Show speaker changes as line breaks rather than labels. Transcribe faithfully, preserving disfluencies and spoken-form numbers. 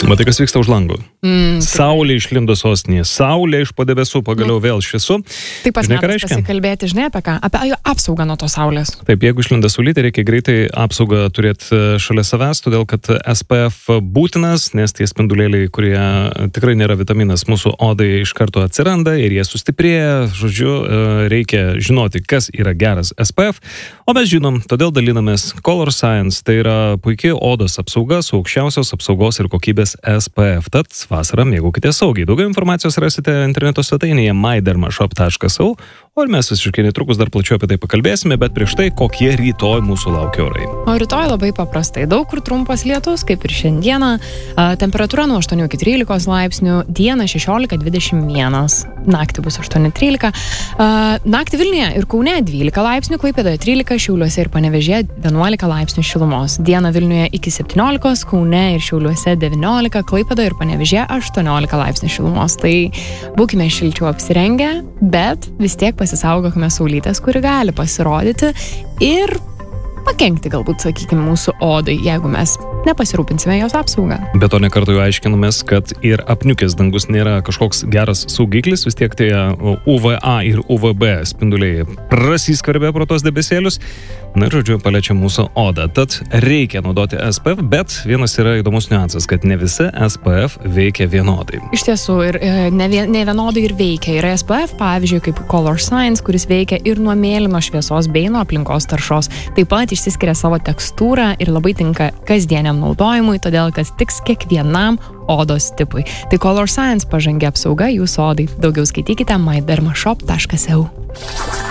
Matai, kas vyksta už lango.
Mm,
Saulė išlindo sostinėje, saulė iš po debesų, pagaliau vėl šviesu.
Taip pas
Žinai, ką
metas
reiškia?
pasikalbėti, žinai, apie ką? Apie apsaugą nuo tos saulės.
Taip, jeigu išlinda saulytė, reikia greitai apsaugą turėti šalia savęs, todėl kad S P F būtinas, nes tie spindulėliai, kurie tikrai nėra vitaminas, mūsų odai iš karto atsiranda ir jie sustiprėja. Žodžiu, reikia žinoti, kas yra geras S P F, o mes žinom, todėl dalinamės Color Science, tai yra puikiai odos apsauga su aukščiausios apsaugos ir kokybės S P F. Tad vasarą mėgaukitės saugiai. Daugiau informacijos rasite interneto svetainėje my dermashop taškas e u, o ir mes visiškai netrukus dar plačiau apie tai pakalbėsime, bet prieš tai, kokie rytoj mūsų laukia orai.
O rytoj labai paprastai. Daug kur trumpas lietus, kaip ir šiandieną. Temperatūra nuo aštuonių iki trylikos laipsnių, dieną šešiolika dvidešimt vienas, naktį bus aštuoni trylika. Naktį Vilniuje ir Kaune dvylika laipsnių, Klaipėdoje trylika, Šiauliuose ir Panevėžyje vienuolika laipsnių šilumos. Dieną Vilniuje iki septyniolikos, Kaune ir Šiauliuose devyniolika, Klaipėdoje ir Panevėžyje aštuoniolika laipsnių šilumos. Tai būkime šilčiau apsirengę, bet vis tiek pasisaugokime saulytės, kuri gali pasirodyti ir pakenkti galbūt, sakykime, mūsų odai, jeigu mes nepasirūpinsime jos apsaugą.
Bet to nekartą jau aiškinomės, kad ir apniukęs dangus nėra kažkoks geras saugiklis, vis tiek tai U V A ir U V B spinduliai prasiskverbia pro tos debesėlius, na ir žodžiu, paliečia mūsų odą. Tad reikia naudoti S P F, bet vienas yra įdomus niuansas, kad ne visi S P F veikia vienodai.
Iš tiesų, ir ne, vien, ne vienodai ir veikia. Yra S P F, pavyzdžiui, kaip Color Science, kuris veikia ir nuo mėlyno šviesos bei nuo aplinkos taršos. Taip pat išsiskiria savo tekstūrą ir labai tinka kasdieniam naudojimui, todėl kad tiks kiekvienam odos tipui. Tai Color Science pažangi apsauga jūsų odai. Daugiau skaitykite my dermashop taškas e u.